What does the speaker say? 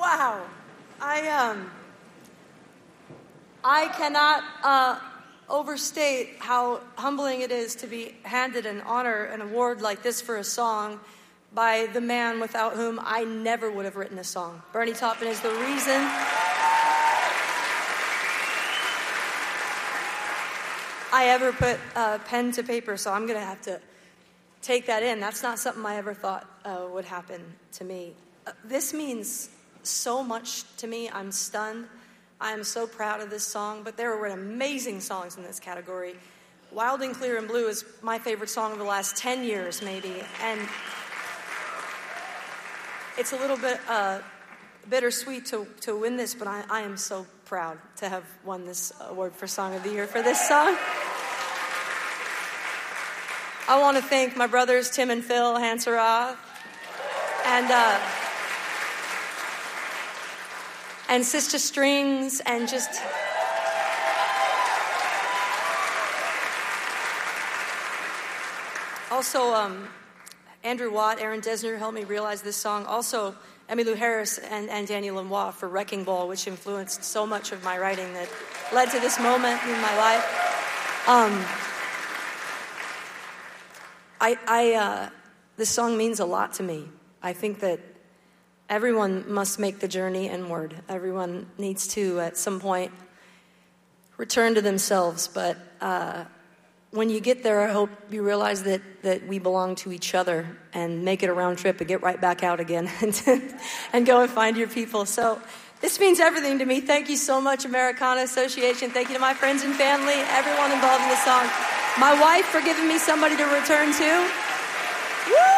Wow. I cannot overstate how humbling it is to be handed an honor, an award like this for a song by the man without whom I never would have written a song. Bernie Taupin is the reason I ever put pen to paper, so I'm going to have to take that in. That's not something I ever thought would happen to me. This means so much to me. I'm stunned. I am so proud of this song, but there were amazing songs in this category. Wild and Clear and Blue is my favorite song of the last 10 years, maybe, and it's a little bit bittersweet to win this, but I am so proud to have won this award for Song of the Year for this song. I want to thank my brothers Tim and Phil Hansarath and Sister Strings and just also Andrew Watt, Aaron Desner helped me realize this song. Also Emmylou Harris and Daniel Lanois for Wrecking Ball, which influenced so much of my writing that led to this moment in my life. This song means a lot to me. I think that everyone must make the journey inward. Everyone needs to, at some point, return to themselves. But when you get there, I hope you realize that we belong to each other and make it a round trip and get right back out again and go and find your people. So this means everything to me. Thank you so much, Americana Association. Thank you to my friends and family, everyone involved in this song. My wife for giving me somebody to return to. Woo!